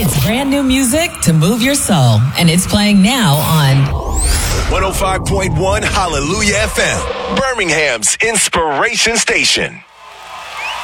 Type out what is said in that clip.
It's brand new music to move your soul, and it's playing now on 105.1 Hallelujah FM, Birmingham's inspiration station.